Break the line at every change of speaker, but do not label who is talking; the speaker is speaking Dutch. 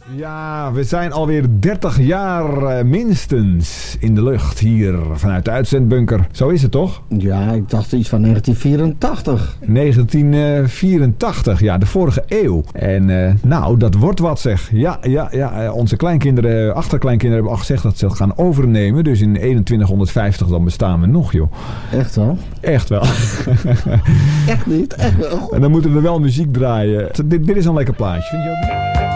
Ja, we zijn alweer 30 jaar minstens in de lucht hier vanuit de uitzendbunker. Zo is het toch?
Ja, ik dacht iets van 1984.
1984, ja, de vorige eeuw. En nou, dat wordt wat zeg. Ja, onze kleinkinderen, achterkleinkinderen hebben al gezegd dat ze het gaan overnemen. Dus in 2150 dan bestaan we nog, joh.
Echt wel?
Echt wel.
Echt niet, echt wel.
En dan moeten we wel muziek draaien. Dit is een lekker plaatje, vind je ook niet?